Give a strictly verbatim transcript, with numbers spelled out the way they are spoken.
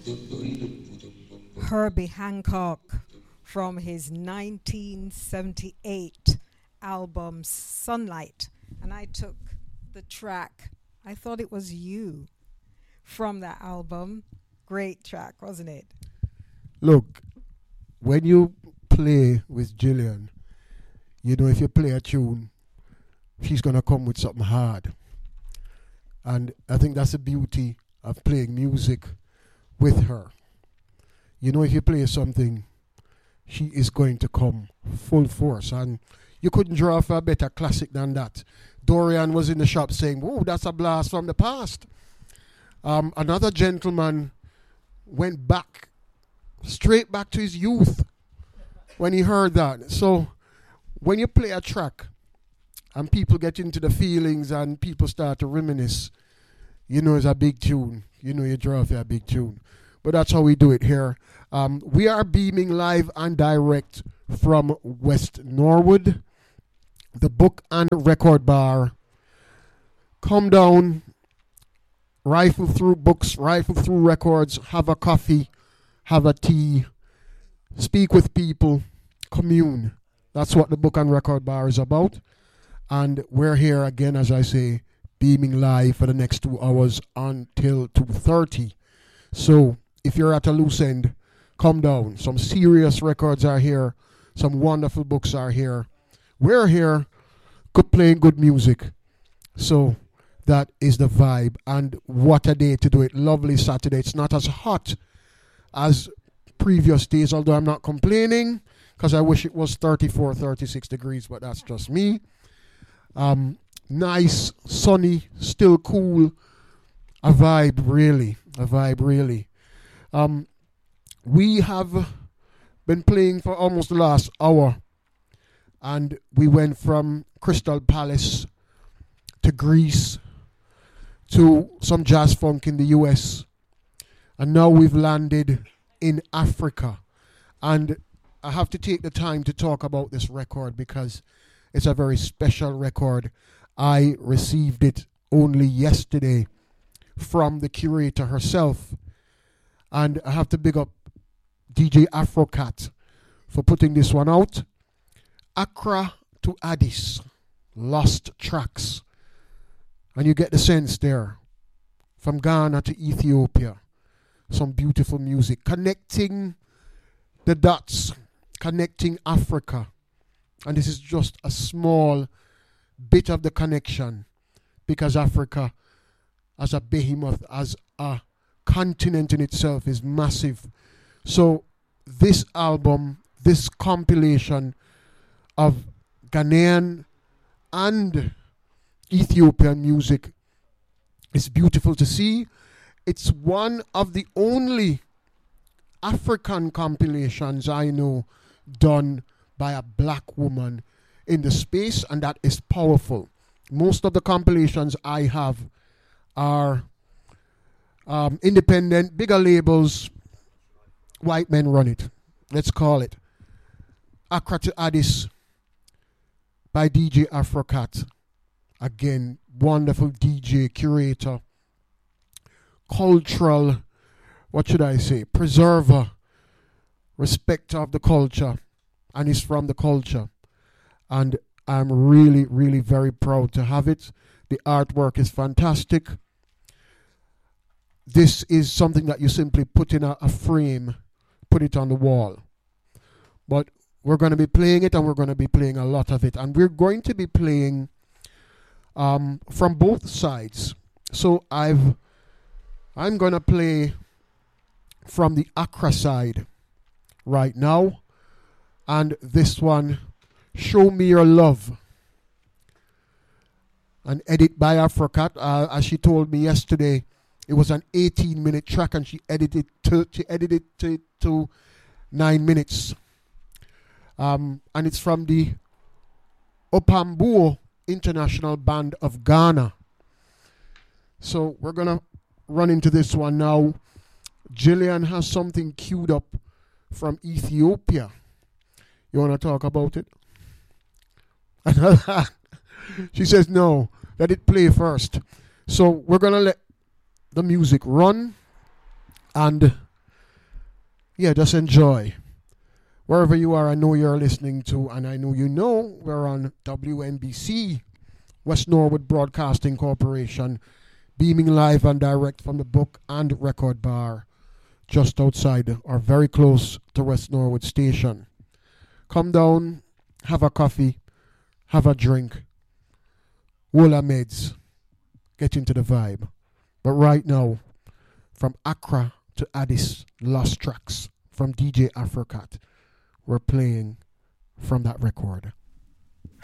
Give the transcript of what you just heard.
Herbie Hancock from his nineteen seventy-eight album Sunlight. And I took the track, I thought it was You, from that album. Great track, wasn't it? Look, when you play with Gillian, you know if you play a tune, she's going to come with something hard. And I think that's the beauty of playing music with her. You know if you play something, she is going to come full force. And you couldn't draw for a better classic than that. Dorian was in the shop saying, whoa, that's a blast from the past. Um, another gentleman went back, straight back to his youth when he heard that. So when you play a track and people get into the feelings and people start to reminisce, you know it's a big tune. You know you draw for a big tune. But that's how we do it here. Um, we are beaming live and direct from West Norwood, the Book and Record Bar. Come down, rifle through books, rifle through records, have a coffee, have a tea, speak with people, commune. That's what the Book and Record Bar is about. And we're here again, as I say, beaming live for the next two hours until two thirty. So if you're at a loose end, come down. Some serious records are here. Some wonderful books are here. We're here, good playing good music. So that is the vibe. And what a day to do it. Lovely Saturday. It's not as hot as previous days, although I'm not complaining because I wish it was thirty-four, thirty-six degrees, but that's just me. Um, nice, sunny, still cool. A vibe, really. A vibe, really. Um, we have been playing for almost the last hour, and we went from Crystal Palace to Greece to some jazz funk in the U S, and now we've landed in Africa. And I have to take the time to talk about this record because it's a very special record. I received it only yesterday from the curator herself. And I have to big up D J Afrocat for putting this one out. Accra to Addis, Lost Tracks. And you get the sense there. From Ghana to Ethiopia. Some beautiful music. Connecting the dots. Connecting Africa. And this is just a small bit of the connection. Because Africa, as a behemoth, as a continent in itself, is massive. So this album, this compilation of Ghanaian and Ethiopian music is beautiful to see. It's one of the only African compilations I know done by a black woman in the space, and that is powerful. Most of the compilations I have are Um, independent, bigger labels, white men run it. Let's call it Accra to Addis by D J Afrocat. Again, wonderful D J, curator, cultural, what should I say, preserver, respecter of the culture, and is from the culture. And I'm really, really very proud to have it. The artwork is fantastic. This is something that you simply put in a, a frame, put it on the wall. But we're going to be playing it, and we're going to be playing a lot of it. And we're going to be playing um, from both sides. So I've, I'm going to play from the Accra side right now. And this one, Show Me Your Love. An edit by Afrocat. Uh, as she told me yesterday, it was an eighteen minute track, and she edited to she edited to, to nine minutes. Um, and it's from the Opambuo International Band of Ghana. So we're gonna run into this one now. Gillian has something queued up from Ethiopia. You wanna talk about it? She says no, let it play first. So we're gonna let the music run, and yeah, just enjoy. Wherever you are, I know you're listening to, and I know you know, we're on W N B C, West Norwood Broadcasting Corporation, beaming live and direct from the Book and Record Bar, just outside or very close to West Norwood Station. Come down, have a coffee, have a drink, Wola meds, get into the vibe. But right now, from Accra to Addis, Lost Tracks from D J Afrocat, we're playing from that record.